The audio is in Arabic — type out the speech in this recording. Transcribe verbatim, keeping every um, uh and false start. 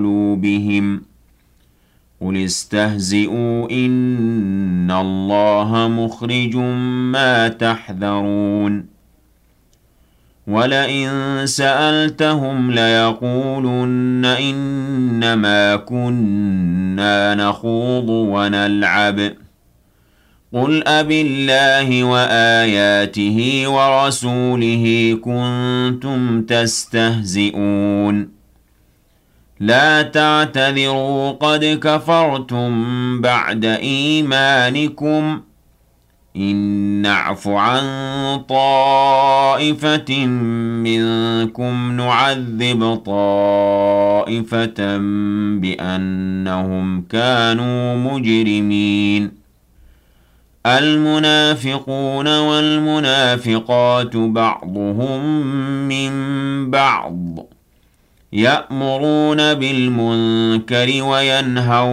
قلوبهم قل استهزئوا إن الله مخرج ما تحذرون ولئن سألتهم ليقولن إنما كنا نخوض ونلعب قل أبالله وآياته ورسوله كنتم تستهزئون لا تعتذروا قد كفرتم بعد إيمانكم إن نعف عن طائفة منكم نعذب طائفة بأنهم كانوا مجرمين المنافقون والمنافقات بعضهم من بعض يأمرون بالمنكر وينهون